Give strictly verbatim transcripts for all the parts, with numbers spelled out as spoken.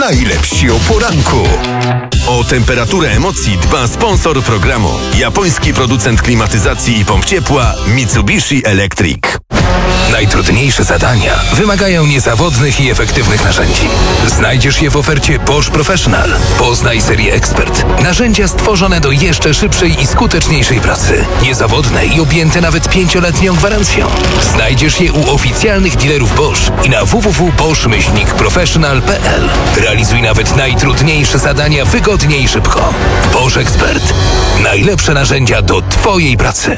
najlepsi o poranku. O temperaturę emocji dba sponsor programu. Japoński producent klimatyzacji i pomp ciepła Mitsubishi Electric. Najtrudniejsze zadania wymagają niezawodnych i efektywnych narzędzi. Znajdziesz je w ofercie Bosch Professional. Poznaj serię Expert. Narzędzia stworzone do jeszcze szybszej i skuteczniejszej pracy. Niezawodne i objęte nawet pięcioletnią gwarancją. Znajdziesz je u oficjalnych dealerów Bosch i na w w w kropka bosch myślnik professional kropka p l. Realizuj nawet najtrudniejsze zadania wygodnie i szybko. Bosch Expert. Najlepsze narzędzia do Twojej pracy.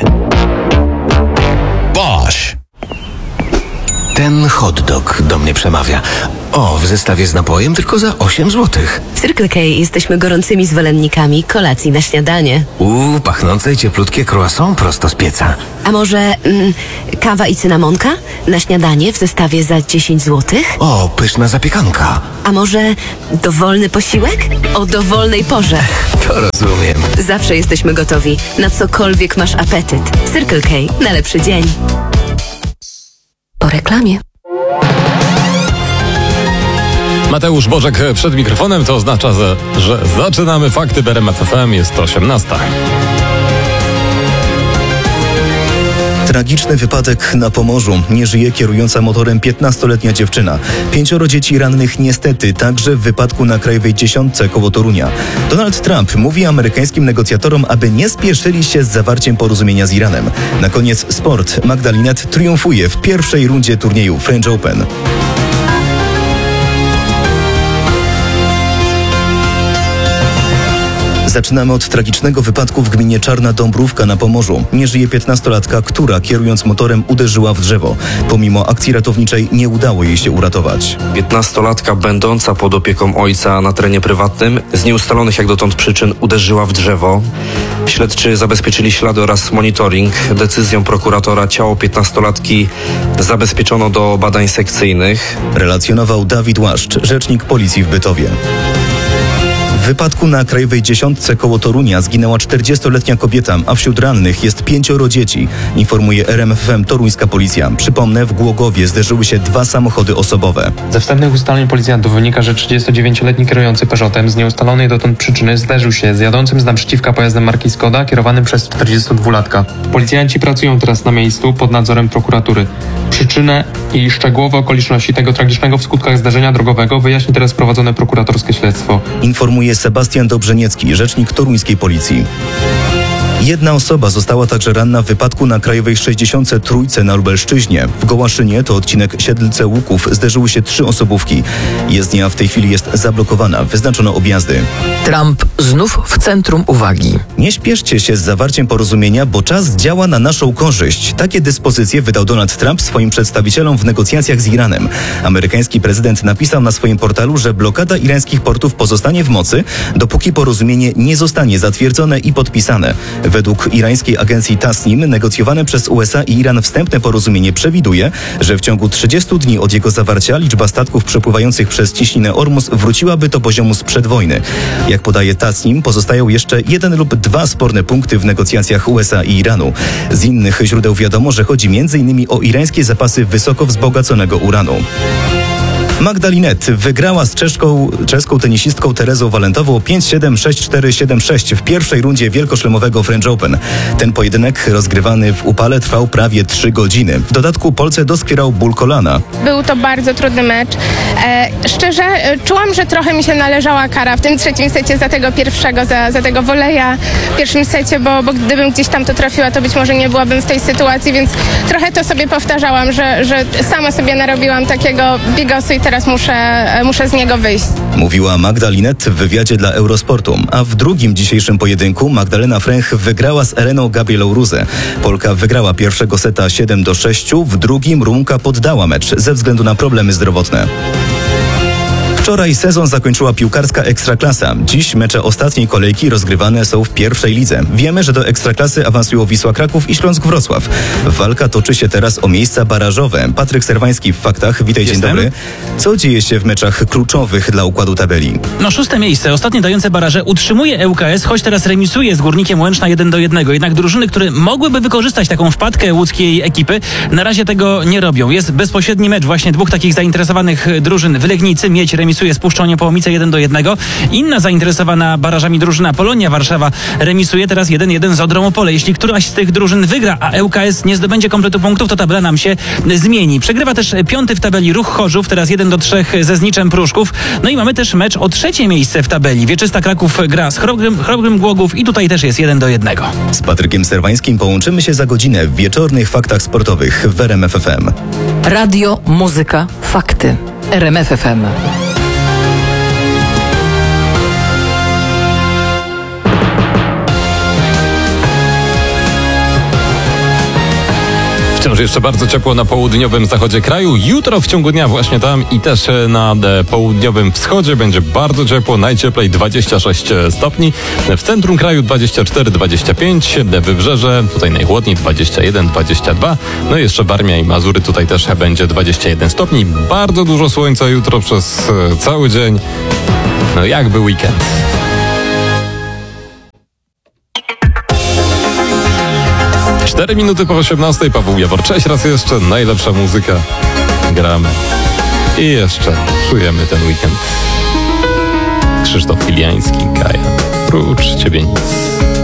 Bosch. Ten hot dog do mnie przemawia. O, w zestawie z napojem tylko za osiem złotych. W Circle K jesteśmy gorącymi zwolennikami kolacji na śniadanie. Uuu, pachnące i cieplutkie croissant prosto z pieca. A może mm, kawa i cynamonka na śniadanie w zestawie za dziesięć złotych? O, pyszna zapiekanka. A może dowolny posiłek? O dowolnej porze. To rozumiem. Zawsze jesteśmy gotowi na cokolwiek masz apetyt. Circle K na lepszy dzień. Po reklamie. Mateusz Bożek przed mikrofonem, to oznacza, że, że zaczynamy fakty w R M F F M, jest osiemnasta. Tragiczny wypadek na Pomorzu. Nie żyje kierująca motorem piętnastoletnia dziewczyna. Pięcioro dzieci rannych niestety także w wypadku na Krajowej Dziesiątce koło Torunia. Donald Trump mówi amerykańskim negocjatorom, aby nie spieszyli się z zawarciem porozumienia z Iranem. Na koniec sport. Magda Linette triumfuje w pierwszej rundzie turnieju French Open. Zaczynamy od tragicznego wypadku w gminie Czarna Dąbrówka na Pomorzu. Nie żyje piętnastolatka, która kierując motorem uderzyła w drzewo. Pomimo akcji ratowniczej nie udało jej się uratować. piętnastolatka będąca pod opieką ojca na terenie prywatnym z nieustalonych jak dotąd przyczyn uderzyła w drzewo. Śledczy zabezpieczyli ślady oraz monitoring. Decyzją prokuratora ciało piętnastolatki zabezpieczono do badań sekcyjnych. Relacjonował Dawid Łaszcz, rzecznik policji w Bytowie. W wypadku na Krajowej Dziesiątce koło Torunia zginęła czterdziestoletnia kobieta, a wśród rannych jest pięcioro dzieci, informuje R M F F M toruńska policja. Przypomnę, w Głogowie zderzyły się dwa samochody osobowe. Ze wstępnych ustaleń policjantów wynika, że trzydziestodziewięcioletni kierujący Peugeotem z nieustalonej dotąd przyczyny zderzył się z jadącym z naprzeciwka pojazdem marki Skoda kierowanym przez czterdziestodwulatka. Policjanci pracują teraz na miejscu pod nadzorem prokuratury. Przyczynę i szczegółowe okoliczności tego tragicznego w skutkach zdarzenia drogowego wyjaśni teraz prowadzone prokuratorskie śledztwo. Informuje Sebastian Dobrzeniecki, rzecznik toruńskiej policji. Jedna osoba została także ranna w wypadku na Krajowej sześćdziesiątce Trójce na Lubelszczyźnie. W Gołaszynie, to odcinek Siedlce-Łuków, zderzyły się trzy osobówki. Jezdnia w tej chwili jest zablokowana, wyznaczono objazdy. Trump znów w centrum uwagi. Nie śpieszcie się z zawarciem porozumienia, bo czas działa na naszą korzyść. Takie dyspozycje wydał Donald Trump swoim przedstawicielom w negocjacjach z Iranem. Amerykański prezydent napisał na swoim portalu, że blokada irańskich portów pozostanie w mocy, dopóki porozumienie nie zostanie zatwierdzone i podpisane. Według irańskiej agencji Tasnim negocjowane przez U S A i Iran wstępne porozumienie przewiduje, że w ciągu trzydziestu dni od jego zawarcia liczba statków przepływających przez ciśninę Ormus wróciłaby do poziomu sprzed wojny. Jak podaje Tasnim, pozostają jeszcze jeden lub dwa sporne punkty w negocjacjach U S A i Iranu. Z innych źródeł wiadomo, że chodzi między innymi o irańskie zapasy wysoko wzbogaconego uranu. Magda Linette wygrała z czeszką, czeską tenisistką Terezą Walentową pięć siedem, sześć cztery, siedem sześć w pierwszej rundzie wielkoszlemowego French Open. Ten pojedynek rozgrywany w upale trwał prawie trzy godziny. W dodatku Polce doskwierał ból kolana. Był to bardzo trudny mecz. E, szczerze e, czułam, że trochę mi się należała kara w tym trzecim secie za tego pierwszego, za, za tego woleja w pierwszym secie, bo, bo gdybym gdzieś tam to trafiła, to być może nie byłabym w tej sytuacji, więc trochę to sobie powtarzałam, że, że sama sobie narobiłam takiego bigosu i teraz muszę, muszę z niego wyjść. Mówiła Magda Linette w wywiadzie dla Eurosportu. A w drugim dzisiejszym pojedynku Magdalena Fręch wygrała z Eleną Gabrielą Ruzę. Polka wygrała pierwszego seta siedem do sześciu, w drugim Rumka poddała mecz ze względu na problemy zdrowotne. Wczoraj sezon zakończyła piłkarska Ekstraklasa. Dziś mecze ostatniej kolejki rozgrywane są w pierwszej lidze. Wiemy, że do Ekstraklasy awansują Wisła Kraków i Śląsk Wrocław. Walka toczy się teraz o miejsca barażowe. Patryk Serwański w Faktach. Witaj, dzień dobry. Co dzieje się w meczach kluczowych dla układu tabeli? No szóste miejsce, ostatnie dające baraże utrzymuje E U K S, choć teraz remisuje z Górnikiem Łęczna jeden do jednego. Jednak drużyny, które mogłyby wykorzystać taką wpadkę łódzkiej ekipy, na razie tego nie robią. Jest bezpośredni mecz właśnie dwóch takich zainteresowanych drużyn w Legnicy. Miedź remisuje remisuje z Puszczą Niepołomice jeden do jednego. Inna zainteresowana barażami drużyna Polonia Warszawa remisuje teraz jeden jeden z Odrą Opole. Jeśli któraś z tych drużyn wygra, a ŁKS nie zdobędzie kompletu punktów, to tabela nam się zmieni. Przegrywa też piąty w tabeli Ruch Chorzów, teraz jeden do trzech ze Zniczem Pruszków. No i mamy też mecz o trzecie miejsce w tabeli. Wieczysta Kraków gra z Chrobrym, Chrobrym Głogów i tutaj też jest jeden do jednego. Z Patrykiem Serwańskim połączymy się za godzinę w wieczornych faktach sportowych w R M F F M. Radio, muzyka, fakty. R M F F M. Wciąż jeszcze bardzo ciepło na południowym zachodzie kraju. Jutro w ciągu dnia właśnie tam i też na e, południowym wschodzie będzie bardzo ciepło, najcieplej dwadzieścia sześć stopni. W centrum kraju dwadzieścia cztery dwadzieścia pięć, wybrzeże tutaj najchłodniej dwadzieścia jeden dwadzieścia dwa. No i jeszcze Warmia i Mazury tutaj też będzie dwadzieścia jeden stopni. Bardzo dużo słońca jutro przez e, cały dzień. No jakby weekend. Cztery minuty po osiemnastej, Paweł Jawor. Cześć raz jeszcze, najlepsza muzyka. Gramy. I jeszcze czujemy ten weekend. Krzysztof Kiliański, Kaja. Prócz ciebie nic.